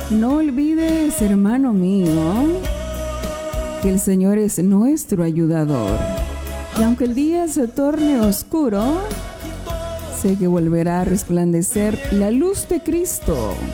No olvides, hermano mío, que el Señor es nuestro ayudador. Y aunque el día se torne oscuro, sé que volverá a resplandecer la luz de Cristo.